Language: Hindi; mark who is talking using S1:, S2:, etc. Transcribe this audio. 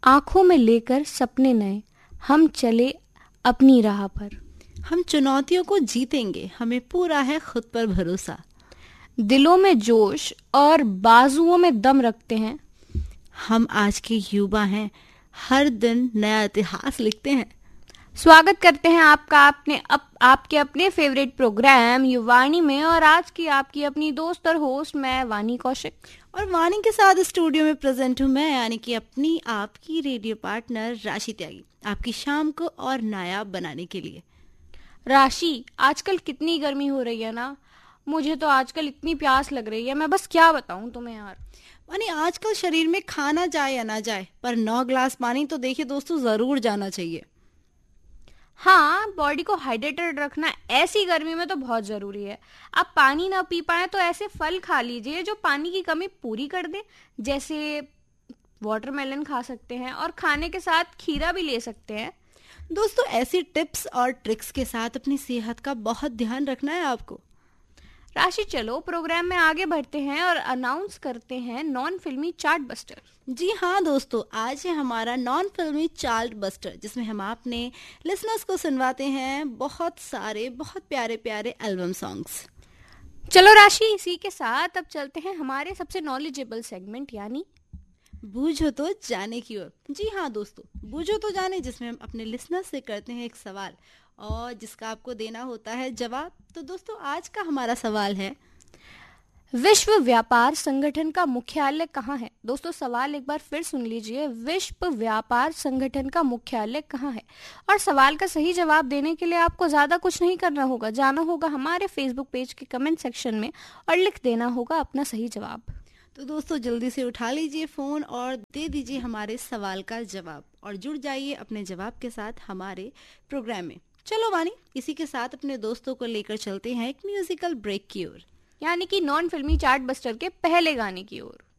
S1: आंखों में लेकर सपने नए, हम चले अपनी राह पर।
S2: हम चुनौतियों को जीतेंगे, हमें पूरा है खुद पर भरोसा।
S1: दिलों में जोश और बाजुओं में दम रखते हैं।
S2: हम आज के युवा हैं, हर दिन नया इतिहास लिखते हैं।
S1: स्वागत करते हैं आपका आपके अपने फेवरेट प्रोग्राम युवानी में। और आज की आपकी अपनी दोस्त और होस्ट मैं वानी कौशिक,
S2: और वानी के साथ स्टूडियो में प्रेजेंट हूँ मैं, यानी कि अपनी आपकी रेडियो पार्टनर राशि त्यागी, आपकी शाम को और नायाब बनाने के लिए।
S1: राशि, आजकल कितनी गर्मी हो रही है ना। मुझे तो आजकल इतनी प्यास लग रही है, मैं बस क्या बताऊं तुम्हें यार।
S2: वानी, आजकल शरीर में खाना जाए या ना जाए, पर 9 ग्लास पानी तो देखिए दोस्तों जरूर जाना चाहिए।
S1: हाँ, बॉडी को हाइड्रेटेड रखना ऐसी गर्मी में तो बहुत जरूरी है। आप पानी ना पी पाए तो ऐसे फल खा लीजिए जो पानी की कमी पूरी कर दे। जैसे वाटरमेलन खा सकते हैं और खाने के साथ खीरा भी ले सकते हैं।
S2: दोस्तों, ऐसी टिप्स और ट्रिक्स के साथ अपनी सेहत का बहुत ध्यान रखना है आपको।
S1: राशि, चलो प्रोग्राम में आगे बढ़ते हैं और अनाउंस करते हैं नॉन फिल्मी चार्ट बस्टर।
S2: जी हाँ दोस्तों, आज है हमारा नॉन फिल्मी चार्ट बस्टर, जिसमें हम अपने लिसनर्स को सुनवाते हैं बहुत सारे बहुत प्यारे प्यारे एल्बम सॉन्ग्स।
S1: चलो राशि, इसी के साथ अब चलते हैं हमारे सबसे नॉलेजेबल सेगमेंट यानी
S2: बूझो तो जाने की ओर। जी हाँ दोस्तों, बूझो तो जाने, जिसमें हम अपने लिसनर से करते हैं एक सवाल और जिसका आपको देना होता है जवाब। तो दोस्तों, आज का हमारा सवाल है,
S1: विश्व व्यापार संगठन का मुख्यालय कहाँ है। दोस्तों, सवाल एक बार फिर सुन लीजिए, विश्व व्यापार संगठन का मुख्यालय कहाँ है। और सवाल का सही जवाब देने के लिए आपको ज्यादा कुछ नहीं करना होगा, जाना होगा हमारे फेसबुक पेज के कमेंट सेक्शन में और लिख देना होगा अपना सही जवाब।
S2: तो दोस्तों जल्दी से उठा लीजिए फोन और दे दीजिए हमारे सवाल का जवाब और जुड़ जाइए अपने जवाब के साथ हमारे प्रोग्राम में। चलो वानी, इसी के साथ अपने दोस्तों को लेकर चलते हैं एक म्यूजिकल ब्रेक की ओर,
S1: यानी कि नॉन फिल्मी चार्ट बस्टर के पहले गाने की ओर।